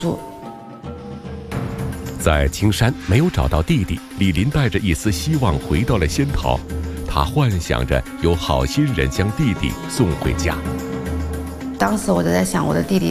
住。 在青山没有找到弟弟，李林带着一丝希望回到了仙桃，他幻想着有好心人将弟弟送回家。 当时我就在想，我的弟弟